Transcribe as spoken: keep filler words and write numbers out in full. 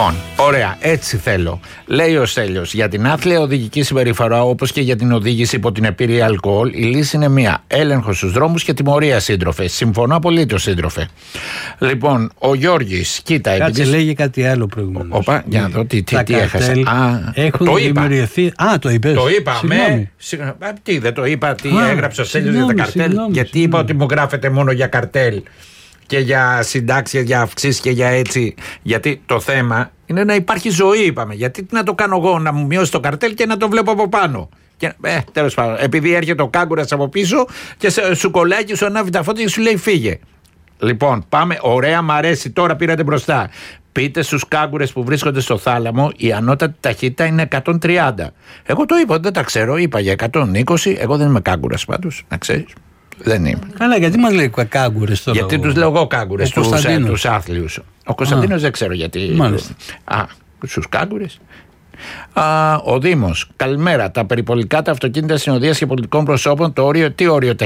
Λοιπόν, ωραία, έτσι θέλω. Λέει ο Στέλιος, για την άθλια οδηγική συμπεριφορά, όπως και για την οδήγηση υπό την επίρρεια αλκοόλ, η λύση είναι μία. Έλεγχος στους δρόμους και τιμωρία, σύντροφε. Συμφωνώ απολύτως, σύντροφε. Λοιπόν, ο Γιώργης, κοίτα. Κάτσε, επειδή... λέγει κάτι άλλο προηγουμένως. Όπα, για να δω τι, τι, τι έχασα. Έχουν το δημιουργηθεί. Είπα. Α, το είπες. Το είπα. Συγγνώμη. Με... Τι, δεν το είπα, τι Α, έγραψε ο Στέλιος για τα συγγνώμη, καρτέλ. συγγνώμη, Γιατί συγγνώμη. είπα ότι μου γράφετε μόνο για καρτέλ και για συντάξεις, για αυξήσεις και για έτσι. Γιατί το θέμα είναι να υπάρχει ζωή, είπαμε. Γιατί τι να το κάνω εγώ, να μου μειώσει το καρτέλ και να το βλέπω από πάνω. Και, ε, τέλος πάντων, επειδή έρχεται ο κάγκουρας από πίσω και σε, σου κολλάει και σου ανάβει τα φώτα και σου λέει φύγε. Λοιπόν, πάμε. Ωραία, μ' αρέσει. Τώρα πήρατε μπροστά. Πείτε στους κάγκουρες που βρίσκονται στο θάλαμο, η ανώτατη ταχύτητα είναι εκατόν τριάντα. Εγώ το είπα, δεν τα ξέρω. Είπα για εκατόν είκοσι. Εγώ δεν είμαι κάγκουρας πάντως, να ξέρεις. Δεν είμαι. Καλά, γιατί μας λέει κάγκουρες τώρα. Γιατί τους λέω εγώ κάγκουρες, τους, τους άθλιους. Ο Κωνσταντίνος δεν ξέρω γιατί. Μάλιστα. Α, στους κάγκουρες. Α, ο Δήμος. Καλημέρα. Τα περιπολικά, τα αυτοκίνητα συνοδείας και πολιτικών προσώπων, το όριο, τι όριο